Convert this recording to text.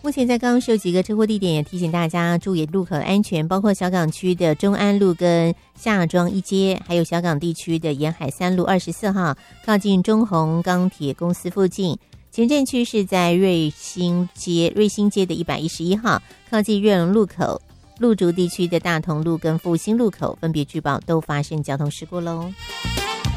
目前在高雄有几个车祸地点，也提醒大家注意路口的安全，包括小港区的中安路跟下庄一街，还有小港地区的沿海3路24号，靠近中宏钢铁公司附近。前镇区是在瑞兴街的111号，靠近瑞隆路口。路竹地区的大同路跟复兴路口分别据报都发生交通事故喽。